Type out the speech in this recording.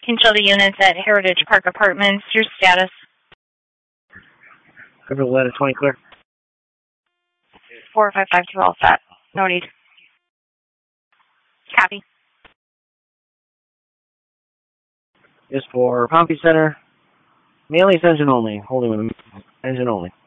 Can show the units at Heritage Park Apartments. Your status? Atlanta 20 clear. 4552 all set. No need. Copy. Just for Pompey Center. Manly's engine only. Holding with engine only.